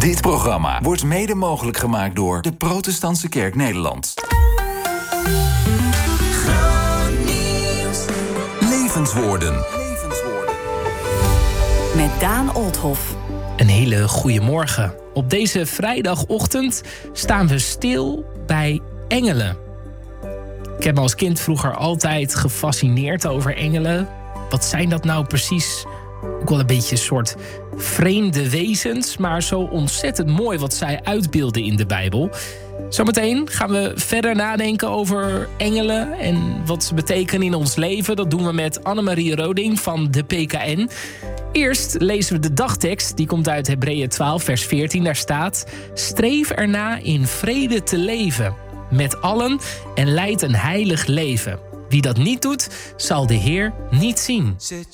Dit programma wordt mede mogelijk gemaakt door de Protestantse Kerk Nederland. Levenswoorden. Met Daan Olthoff. Een hele goede morgen. Op deze vrijdagochtend staan we stil bij engelen. Ik heb me als kind vroeger altijd gefascineerd over engelen. Wat zijn dat nou precies? Ook wel een beetje een soort vreemde wezens, maar zo ontzettend mooi wat zij uitbeelden in de Bijbel. Zometeen gaan we verder nadenken over engelen en wat ze betekenen in ons leven. Dat doen we met Annemarie Roding van de PKN. Eerst lezen we de dagtekst, die komt uit Hebreeën 12, vers 14. Daar staat: streef erna in vrede te leven met allen en leid een heilig leven. Wie dat niet doet, zal de Heer niet zien.